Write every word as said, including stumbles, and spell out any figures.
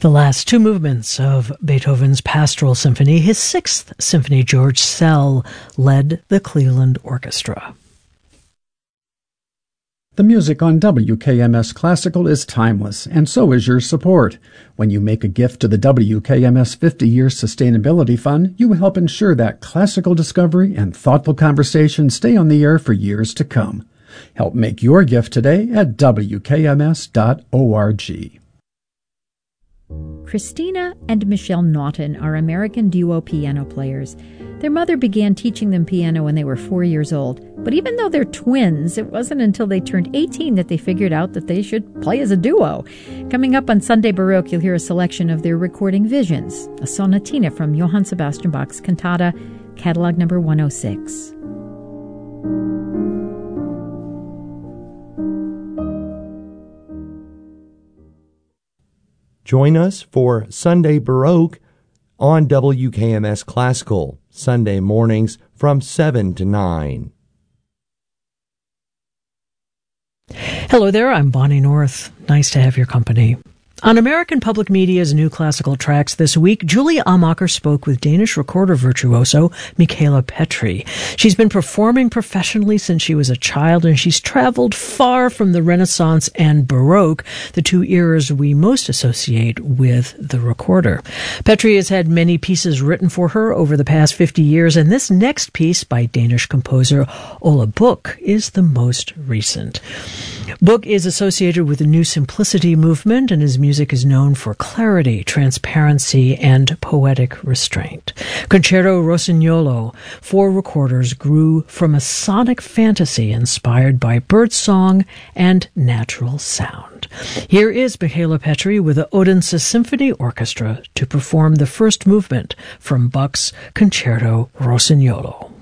The last two movements of Beethoven's Pastoral Symphony, his sixth symphony, George Szell led the Cleveland Orchestra. The music on W K M S Classical is timeless, and so is your support. When you make a gift to the W K M S fifty-year Sustainability Fund, you help ensure that classical discovery and thoughtful conversation stay on the air for years to come. Help make your gift today at W K M S dot org. Christina and Michelle Naughton are American duo piano players. Their mother began teaching them piano when they were four years old. But even though they're twins, it wasn't until they turned eighteen that they figured out that they should play as a duo. Coming up on Sunday Baroque, you'll hear a selection of their recording Visions, a sonatina from Johann Sebastian Bach's cantata, catalog number one oh six. Join us for Sunday Baroque on W K M S Classical, Sunday mornings from seven to nine. Hello there, I'm Bonnie North. Nice to have your company. On American Public Media's New Classical Tracks this week, Julie Amacher spoke with Danish recorder virtuoso Michaela Petri. She's been performing professionally since she was a child, and she's traveled far from the Renaissance and Baroque, the two eras we most associate with the recorder. Petri has had many pieces written for her over the past fifty years, and this next piece by Danish composer Ole Buch is the most recent. Buch is associated with the New Simplicity movement, and his music is known for clarity, transparency, and poetic restraint. Concerto Rossignolo, for recorders, grew from a sonic fantasy inspired by birdsong and natural sound. Here is Michaela Petri with the Odense Symphony Orchestra to perform the first movement from Buch's Concerto Rossignolo.